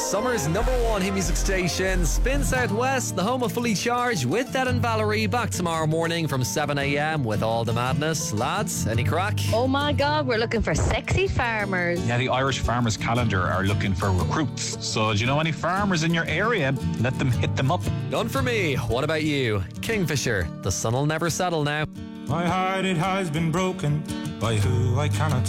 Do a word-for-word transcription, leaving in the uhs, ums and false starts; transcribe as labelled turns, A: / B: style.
A: Summer's number one hit music station, Spin Southwest, the home of Fully Charged with Ed and Valerie. Back tomorrow morning from seven a.m. with all the madness. Lads, any crack?
B: Oh my God, we're looking for sexy farmers.
C: Yeah, the Irish Farmers Calendar are looking for recruits. So, do you know any farmers in your area? Let them hit them up.
A: None for me. What about you? Kingfisher, the sun'll never settle now.
D: My heart, it has been broken by who I cannot